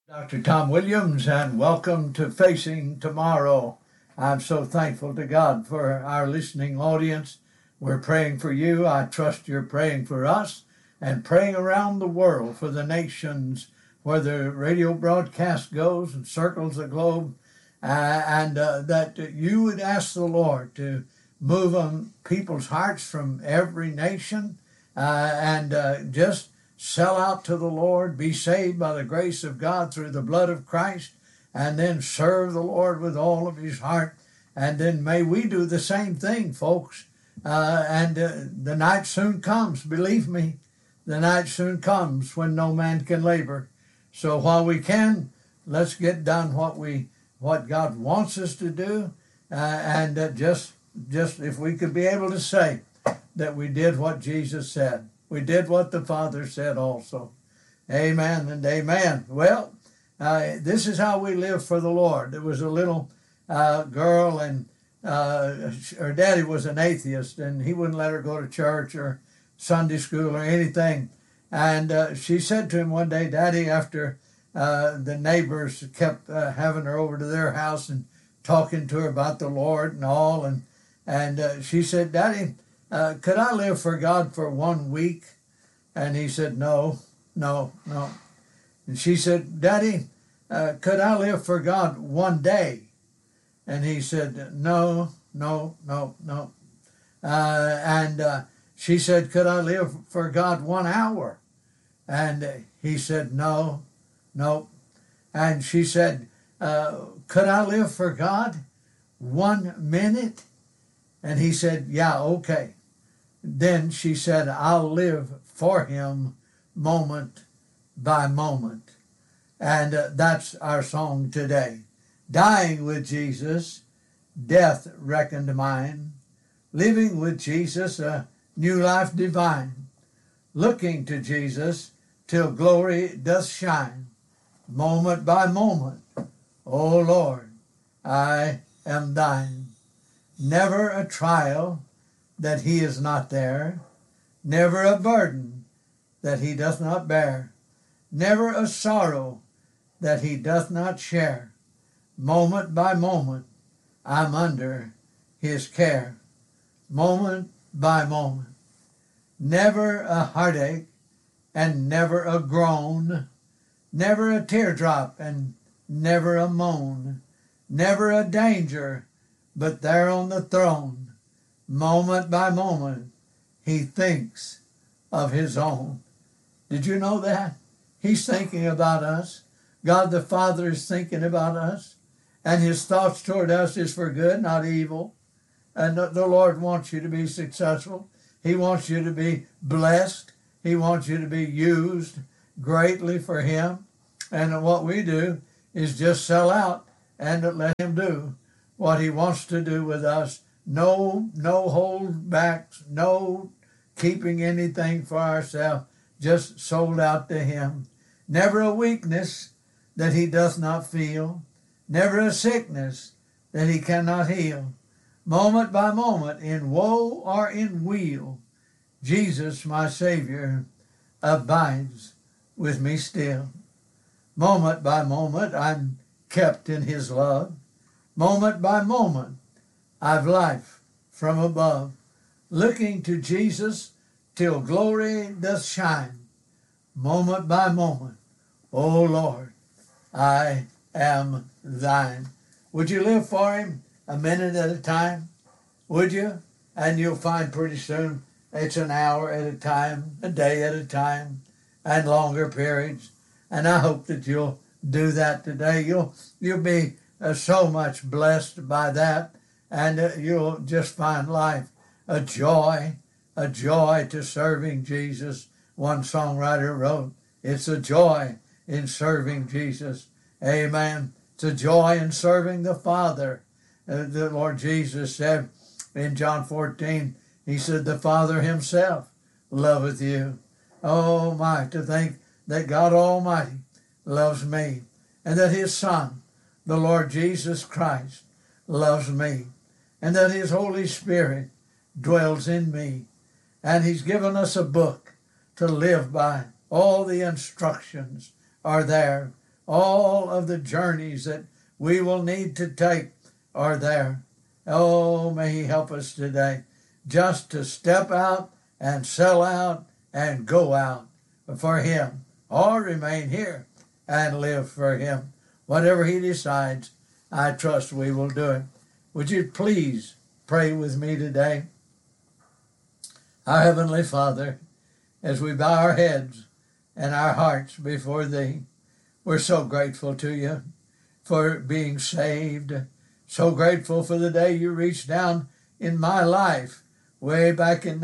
Dr. Tom Williams, and welcome to Facing Tomorrow. I'm so thankful to God for our listening audience. We're praying for you. I trust you're praying for us and praying around the world for the nations where the radio broadcast goes and circles the globe, and that you would ask the Lord to move on people's hearts from every nation and just sell out to the Lord, be saved by the grace of God through the blood of Christ, and then serve the Lord with all of his heart. And then may we do the same thing, folks. The night soon comes, believe me. The night soon comes when no man can labor. So while we can, let's get done what God wants us to do, just if we could be able to say that we did what Jesus said. We did what the Father said also. Amen and amen. Well, this is how we live for the Lord. There was a little girl, and her daddy was an atheist, and he wouldn't let her go to church or Sunday school or anything. And she said to him one day, Daddy, after the neighbors kept having her over to their house and talking to her about the Lord and all, and she said, Daddy, could I live for God for 1 week? And he said, no. And she said, Daddy, could I live for God 1 day? And he said, no. And she said, could I live for God 1 hour? And he said, no. And she said, could I live for God 1 minute? And he said, yeah, okay. Then she said, I'll live for him moment by moment. And that's our song today. Dying with Jesus, death reckoned mine. Living with Jesus, a new life divine. Looking to Jesus till glory doth shine. Moment by moment, O Lord, I am thine. Never a trial that he is not there, never a burden that he doth not bear, never a sorrow that he doth not share. Moment by moment, I'm under his care. Moment by moment, never a heartache and never a groan, never a teardrop and never a moan, never a danger, but there on the throne, moment by moment, he thinks of his own. Did you know that? He's thinking about us. God the Father is thinking about us. And his thoughts toward us is for good, not evil. And the Lord wants you to be successful. He wants you to be blessed. He wants you to be used greatly for him. And what we do is just sell out and let him do what he wants to do with us. No hold backs, no keeping anything for ourselves, just sold out to him. Never a weakness that he doth not feel, never a sickness that he cannot heal. Moment by moment, in woe or in weal, Jesus, my Savior, abides with me still. Moment by moment, I'm kept in his love. Moment by moment, I've life from above, looking to Jesus till glory doth shine. Moment by moment, O Lord, I am thine. Would you live for him a minute at a time? Would you? And you'll find pretty soon it's an hour at a time, a day at a time, and longer periods. And I hope that you'll do that today. You'll be so much blessed by that, and you'll just find life a joy to serving Jesus. One songwriter wrote, it's a joy in serving Jesus. Amen. It's a joy in serving the Father. The Lord Jesus said in John 14, he said, the Father himself loveth you. Oh my, to think that God Almighty loves me, and that his Son, the Lord Jesus Christ, loves me, and that his Holy Spirit dwells in me. And he's given us a book to live by. All the instructions are there All of the journeys that we will need to take are there. Oh, may he help us today just to step out and sell out and go out for him, or remain here and live for him. Whatever he decides, I trust we will do it. Would you please pray with me today? Our Heavenly Father, as we bow our heads and our hearts before thee, we're so grateful to you for being saved. So grateful for the day you reached down in my life way back in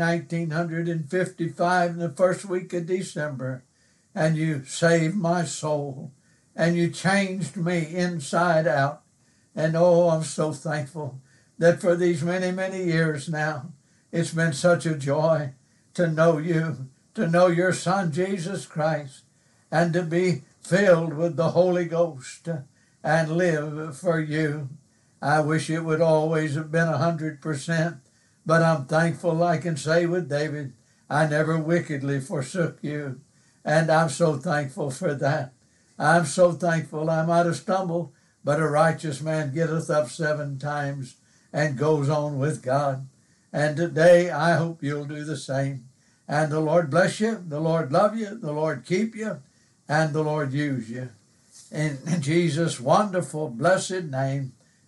1955 in the first week of December, and you saved my soul and you changed me inside out. And oh, I'm so thankful that for these many, many years now, it's been such a joy to know you, to know your Son, Jesus Christ, and to be filled with the Holy Ghost and live for you. I wish it would always have been 100%, but I'm thankful I can say with David, I never wickedly forsook you. And I'm so thankful for that. I'm so thankful. I might have stumbled, but a righteous man getteth up 7 times and goes on with God. And today I hope you'll do the same. And the Lord bless you, the Lord love you, the Lord keep you, and the Lord use you. In Jesus' wonderful, blessed name,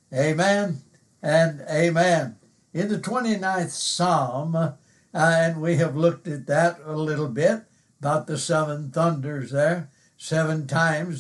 amen and amen. In the 29th Psalm, and we have looked at that a little bit, about the 7 thunders there, 7 times,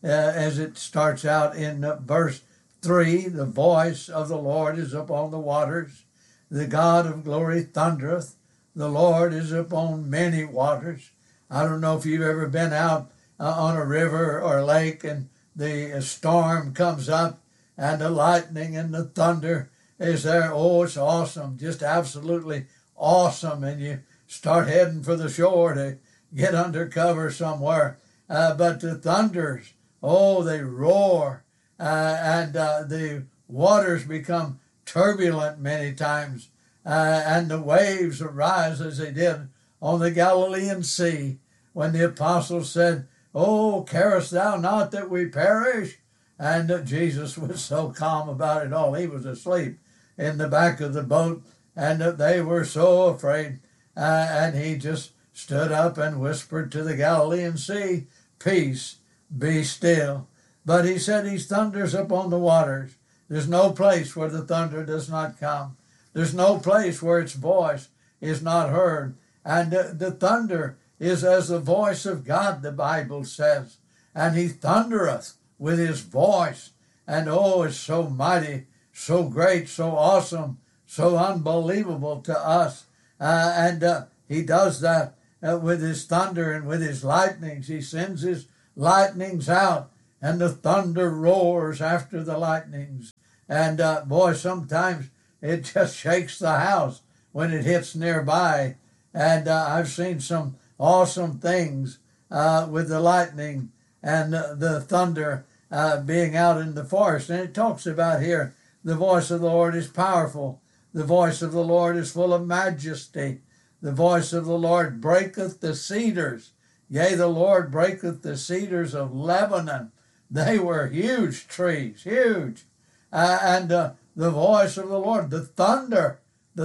as it starts out in verse 3, the voice of the Lord is upon the waters. The God of glory thundereth. The Lord is upon many waters. I don't know if you've ever been out on a river or a lake and the storm comes up and the lightning and the thunder is there. Oh, it's awesome, just absolutely awesome. And you start heading for the shore to get under cover somewhere. But the thunders, oh, they roar, and the waters become turbulent many times, and the waves arise as they did on the Galilean Sea when the apostles said, "Oh, carest thou not that we perish?" And Jesus was so calm about it all. He was asleep in the back of the boat, and they were so afraid. And he just stood up and whispered to the Galilean Sea, "Peace, be still." But he said he thunders upon the waters. There's no place where the thunder does not come. There's no place where its voice is not heard. And the thunder is as the voice of God, the Bible says. And he thundereth with his voice. And oh, it's so mighty, so great, so awesome, so unbelievable to us. And he does that with his thunder and with his lightnings. He sends his lightnings out, and the thunder roars after the lightnings. And boy, sometimes it just shakes the house when it hits nearby. And I've seen some awesome things with the lightning and the thunder being out in the forest. And it talks about here, the voice of the Lord is powerful. The voice of the Lord is full of majesty. The voice of the Lord breaketh the cedars. Yea, the Lord breaketh the cedars of Lebanon. They were huge trees, huge. And the voice of the Lord, the thunder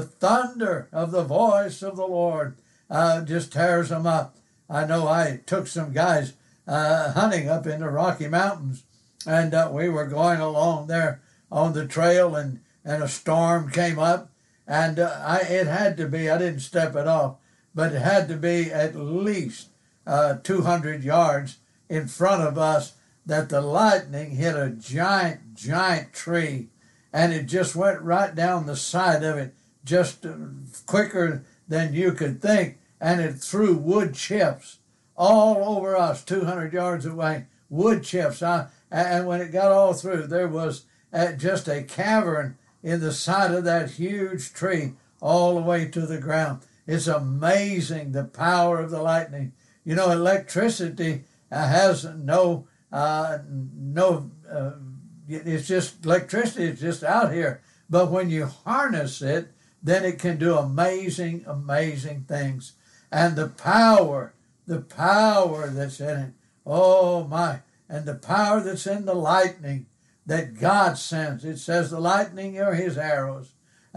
of the voice of the Lord just tears them up. I know I took some guys hunting up in the Rocky Mountains, and we were going along there on the trail, and a storm came up, and it had to be, I didn't step it off, but it had to be at least 200 yards in front of us that the lightning hit a giant tree, and it just went right down the side of it, just quicker than you could think, and it threw wood chips all over us 200 yards away, wood chips. And when it got all through, there was just a cavern in the side of that huge tree all the way to the ground. It's amazing, the power of the lightning. You know, electricity has it's just electricity. It's just out here. But when you harness it, then it can do amazing things. And the power that's in it. Oh my! and the power that's in the lightning that God sends. It says the lightning are his arrows,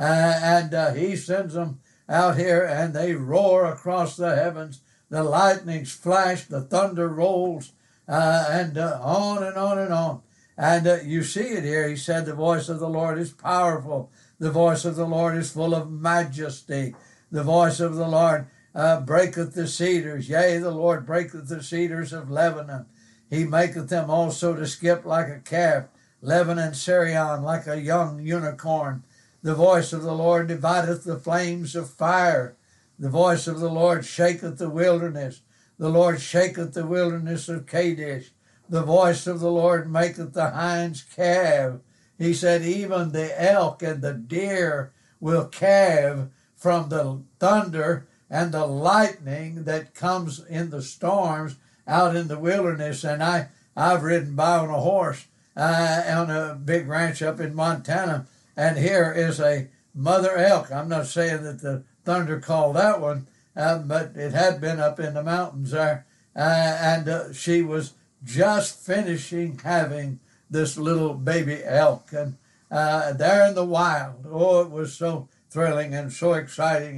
and he sends them out here, and they roar across the heavens. The lightnings flash, the thunder rolls, and on and on and on. And you see it here. He said, the voice of the Lord is powerful. The voice of the Lord is full of majesty. The voice of the Lord breaketh the cedars. Yea, the Lord breaketh the cedars of Lebanon. He maketh them also to skip like a calf. Lebanon, Sirion, like a young unicorn. The voice of the Lord divideth the flames of fire. The voice of the Lord shaketh the wilderness. The Lord shaketh the wilderness of Kadesh. The voice of the Lord maketh the hinds calve. He said, even the elk and the deer will calve from the thunder and the lightning that comes in the storms out in the wilderness. And I've ridden by on a horse on a big ranch up in Montana, and here is a mother elk. I'm not saying that the thunder called that one, but it had been up in the mountains there, and she was just finishing having this little baby elk, and there in the wild. Oh, it was so thrilling and so exciting,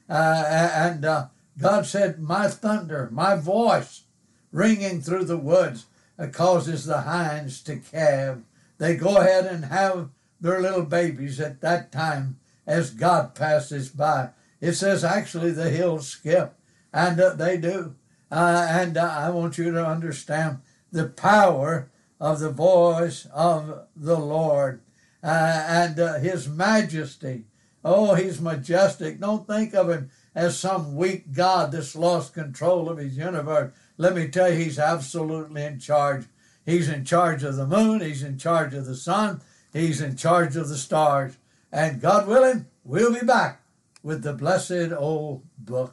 and God said, my thunder, my voice ringing through the woods causes the hinds to calve. They go ahead and have their little babies at that time as God passes by. It says actually the hills skip, and they do. And I want you to understand the power of the voice of the Lord and his majesty. Oh, he's majestic. Don't think of him as some weak God that's lost control of his universe. Let me tell you, he's absolutely in charge. He's in charge of the moon. He's in charge of the sun. He's in charge of the stars. And God willing, we'll be back with the blessed old book.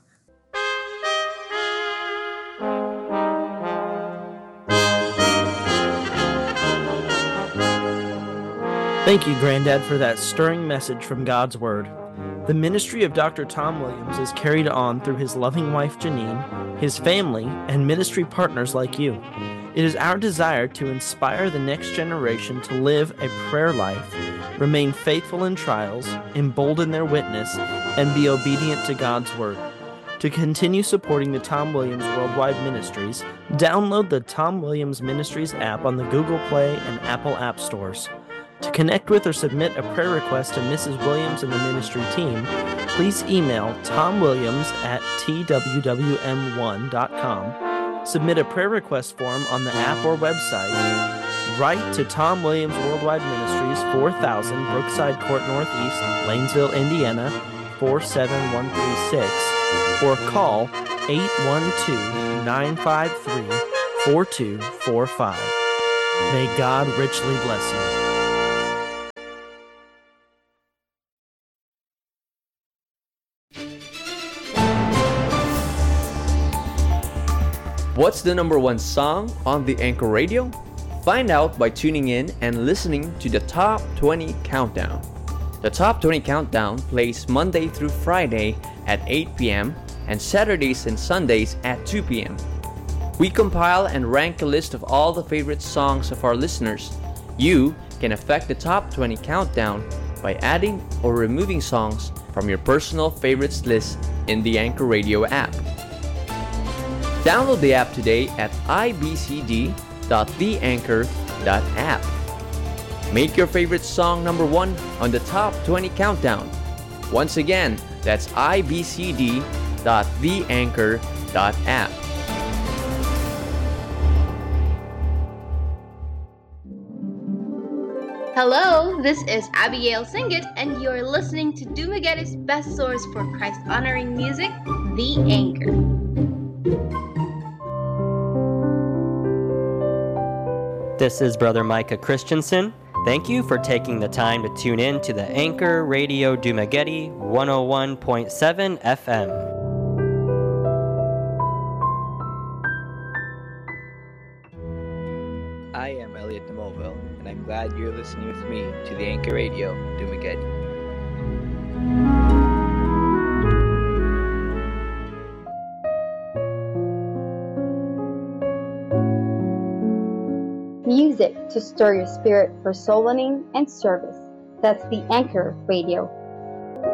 Thank you, Granddad, for that stirring message from God's Word. The ministry of Dr. Tom Williams is carried on through his loving wife, Janine, his family, and ministry partners like you. It is our desire to inspire the next generation to live a prayer life, remain faithful in trials, embolden their witness, and be obedient to God's Word. To continue supporting the Tom Williams Worldwide Ministries, download the Tom Williams Ministries app on the Google Play and Apple App Stores. To connect with or submit a prayer request to Mrs. Williams and the ministry team, please email tomwilliams@twwm1.com, submit a prayer request form on the app or website, write to Tom Williams Worldwide Ministries, 4000 Brookside Court Northeast, Lanesville, Indiana, 47136, or call 812-953-4245. May God richly bless you. What's the number one song on the Anchor Radio? Find out by tuning in and listening to the Top 20 Countdown. The Top 20 Countdown plays Monday through Friday at 8 p.m. and Saturdays and Sundays at 2 p.m. We compile and rank a list of all the favorite songs of our listeners. You can affect the Top 20 Countdown by adding or removing songs from your personal favorites list in the Anchor Radio app. Download the app today at ibcd.theanchor.app. Make your favorite song number one on the Top 20 Countdown. Once again, that's ibcd.theanchor.app. Hello, this is Abigail Singit, and you're listening to Dumageti's best source for Christ-honoring music, The Anchor. This is Brother Micah Christensen. Thank you for taking the time to tune in to the Anchor Radio Dumagetti 101.7 FM. I am Elliot Demoville, and I'm glad you're listening with me to the Anchor Radio Dumagetti. Music to stir your spirit for soul winning and service. That's the Anchor Radio.